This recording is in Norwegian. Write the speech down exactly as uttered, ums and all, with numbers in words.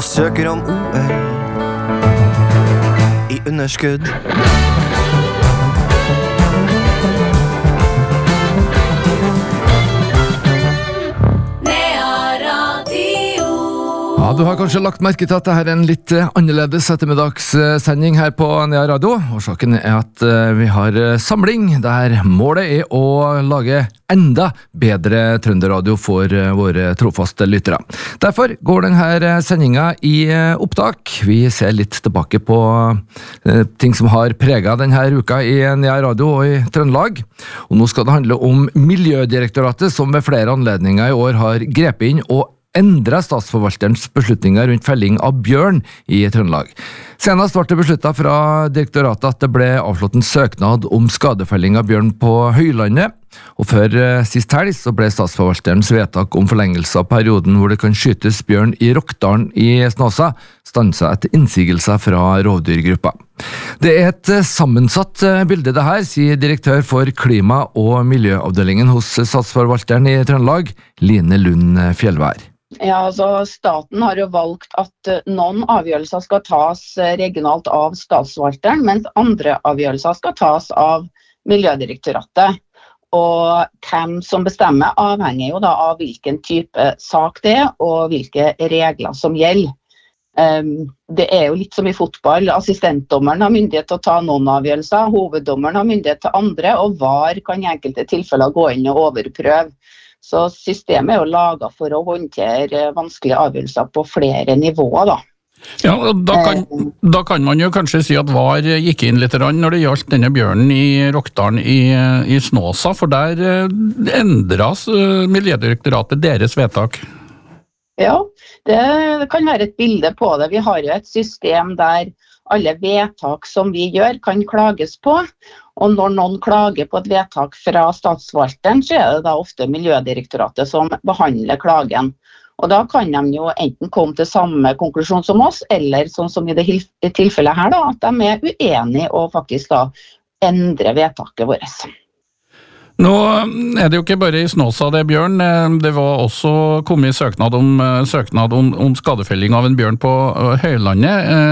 og søker om O L i underskudd. Ja, du har kanskje lagt merke til at dette er en litt annerledes ettermiddagssending her på Nea Radio. Årsaken er at vi har samling der målet er å lage enda bedre trønderradio for våre trofaste lyttere. Derfor går denne sendingen i opptak. Vi ser litt tilbake på ting som har preget denne uka i Nea Radio og i Trøndelag. Og nå skal det handle om Miljødirektoratet, som ved flere anledninger i år har grepet inn og endret statsforvalterens beslutninger rundt felling av bjørn i Trøndelag. Senest ble det besluttet fra direktoratet at det ble avslått en søknad om skadefelling av bjørn på Høylandet, og før sist helg så ble statsforvalterens vedtak om forlengelse av perioden hvor det kan skytes bjørn i Rokdalen i Snåsa stanset etter innsigelser fra rovdyrgruppa. Det er et sammensatt bilde det her, sier direktør for klima- og miljøavdelingen hos statsforvalteren i Trøndelag, Line Lund Fjellvær. Ja, altså staten har jo valgt at noen avgjørelser skal tas regionalt av statsforvalteren, mens andre avgjørelser skal tas av Miljødirektoratet. Og hvem som bestemmer avhenger jo da av hvilken type sak det er, og hvilke regler som gjelder. Um, det er jo litt som i fotball. Assistentdommeren har myndighet til å ta noen avgjørelser, hoveddommeren har myndighet til andre, og V A R kan i enkelte tilfeller gå inn og overprøve. Så systemet er jo laget for å håndtere vanskelige avgjørelser på flere nivåer da. Ja, da kan, da kan man jo kanskje si at V A R gikk inn litt når det gjaldt denne bjørnen i Rokdalen i, i Snåsa, for der endret Miljødirektoratet deres vedtak. Ja, det, det kan være et bilde på det. Vi har jo et system der alle vedtak som vi gjør kan klages på, og når noen klager på et vedtak fra statsforvalteren, så er det da ofte Miljødirektoratet som behandler klagen. Og da kan de jo enten komme til samme konklusjon som oss, eller sånn som i det tilfellet her da, at de er uenige og faktisk da endre vedtaket vårt. Nå er det jo ikke bare i Snåsa det er bjørn, det var også kommet søknad om, søknad om, om skadefelling av en bjørn på Høylandet.